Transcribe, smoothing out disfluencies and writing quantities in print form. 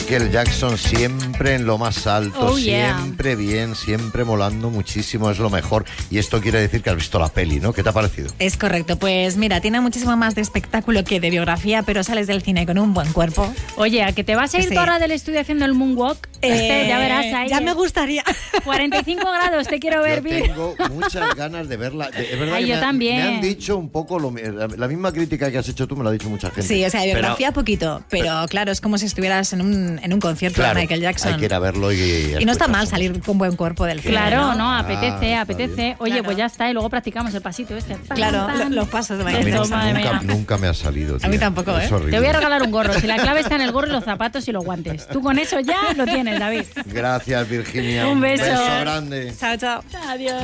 Michael Jackson siempre en lo más alto, siempre bien, siempre molando muchísimo, es lo mejor. Y esto quiere decir que has visto la peli, ¿no? ¿Qué te ha parecido? Es correcto, pues mira, tiene muchísimo más de espectáculo que de biografía, pero sales del cine con un buen cuerpo. Oye, ¿a que te vas a ir tú ahora del estudio haciendo el moonwalk? Ya verás ahí. Ya me gustaría. 45 grados, te quiero ver, Vir. Tengo muchas ganas de verla. Es verdad que yo también. Me han dicho un poco la misma crítica que has hecho tú, me lo ha dicho mucha gente. Sí, o sea, de biografía poquito, pero claro, es como si estuvieras en un concierto de Michael Jackson. Hay que ir a verlo y no está mal salir con buen cuerpo del cine. Claro, no, apetece. Bien. Oye, pues ya está, y luego practicamos el pasito este. Claro, los pasos de Michael Jackson. Nunca me ha salido, tía. A mí tampoco, Es horrible. Te voy a regalar un gorro. Si la clave está en el gorro y los zapatos y los guantes. Tú con eso ya lo tienes, David. Gracias, Virginia. Un beso. Un beso grande. Chao, chao. Adiós.